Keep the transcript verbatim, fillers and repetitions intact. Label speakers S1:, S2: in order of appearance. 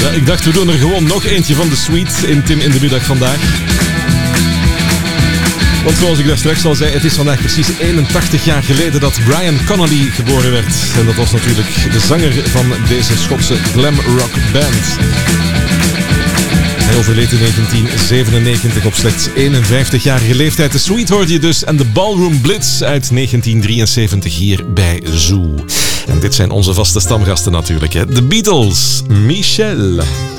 S1: Ja, ik dacht, we doen er gewoon nog eentje van de Sweet in Tim in de Middag vandaag. Want zoals ik daar straks al zei, het is vandaag precies eenentachtig jaar geleden dat Brian Connolly geboren werd. En dat was natuurlijk de zanger van deze Schotse glam rock band. Hij overleed in negentien zevenennegentig op slechts eenenvijftigjarige leeftijd. De Sweet hoorde je dus en de Ballroom Blitz uit negentien drieënzeventig hier bij Zoo. En dit zijn onze vaste stamgasten natuurlijk, hè. De Beatles, Michelle.